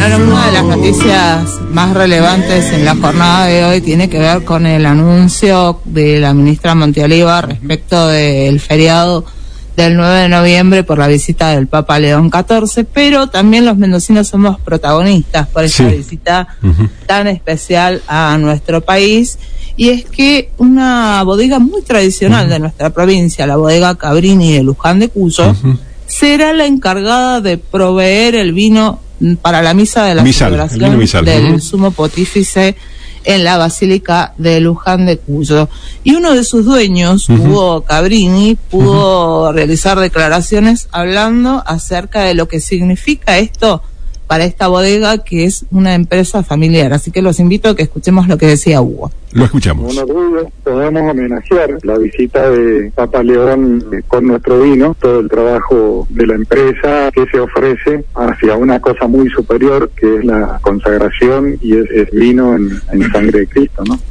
Bueno, una de las noticias más relevantes en la jornada de hoy tiene que ver con el anuncio de la ministra Montioliva respecto del feriado del 9 de noviembre por la visita del Papa León XIV, pero también los mendocinos somos protagonistas por esta visita tan especial a nuestro país, y es que una bodega muy tradicional de nuestra provincia, la bodega Cabrini de Luján de Cuyo, será la encargada de proveer el vino para la misa de la celebración del Sumo Pontífice en la Basílica de Luján de Cuyo. Y uno de sus dueños, Hugo Cabrini, pudo realizar declaraciones hablando acerca de lo que significa esto para esta bodega, que es una empresa familiar. Así que los invito a que escuchemos lo que decía Hugo. Lo escuchamos. Un orgullo, podemos homenajear la visita de Papa León con nuestro vino, todo el trabajo de la empresa que se ofrece hacia una cosa muy superior, que es la consagración y es vino en sangre de Cristo, ¿no?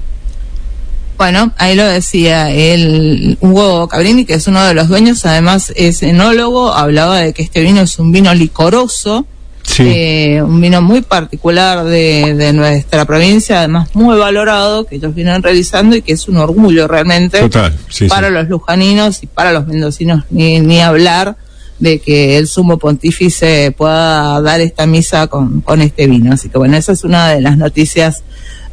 Bueno, ahí lo decía el Hugo Cabrini, que es uno de los dueños, además es enólogo, hablaba de que este vino es un vino licoroso, un vino muy particular de nuestra provincia, además muy valorado, que ellos vienen realizando y que es un orgullo realmente para los lujaninos y para los mendocinos, ni hablar de que el Sumo Pontífice pueda dar esta misa con este vino. Así que bueno, esa es una de las noticias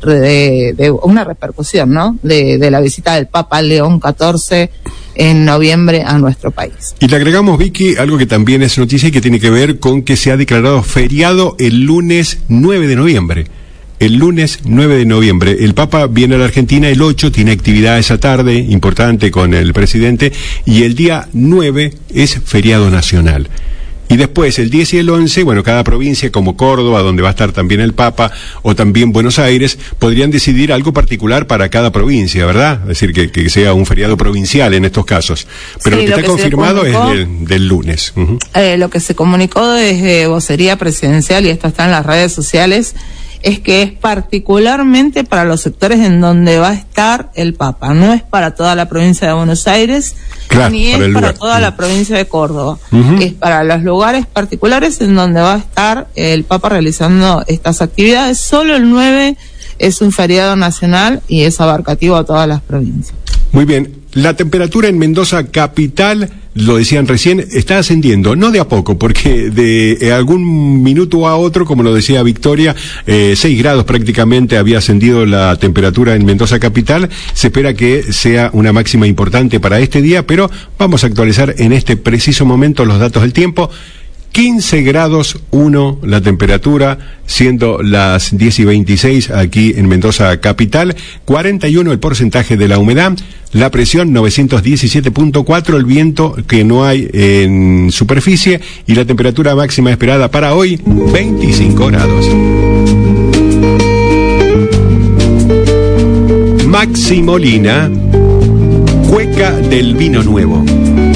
de una repercusión, ¿no? De la visita del Papa León XIV en noviembre a nuestro país. Y le agregamos, Vicky, algo que también es noticia y que tiene que ver con que se ha declarado feriado el lunes 9 de noviembre. El lunes 9 de noviembre. El Papa viene a la Argentina el 8, tiene actividad esa tarde importante con el presidente, y el día 9 es feriado nacional. Y después, el 10 y el 11, bueno, cada provincia, como Córdoba, donde va a estar también el Papa, o también Buenos Aires, podrían decidir algo particular para cada provincia, ¿verdad? Es decir, que sea un feriado provincial en estos casos. Pero lo que está confirmado es del lunes. Lo que se comunicó desde vocería presidencial, y esto está en las redes sociales, es que es particularmente para los sectores en donde va a estar el Papa. No es para toda la provincia de Buenos Aires, ni es para toda la provincia de Córdoba. Es para los lugares particulares en donde va a estar el Papa realizando estas actividades. Solo el 9 es un feriado nacional y es abarcativo a todas las provincias. Muy bien. La temperatura en Mendoza capital, lo decían recién, está ascendiendo, no de a poco, porque de algún minuto a otro, como lo decía Victoria, 6 grados prácticamente había ascendido la temperatura en Mendoza capital. Se espera que sea una máxima importante para este día, pero vamos a actualizar en este preciso momento los datos del tiempo. 15 grados 1 la temperatura, siendo las 10:26 aquí en Mendoza capital, 41 el porcentaje de la humedad, la presión 917.4, el viento que no hay en superficie, y la temperatura máxima esperada para hoy, 25 grados. Maxi Molina, cueca del vino nuevo.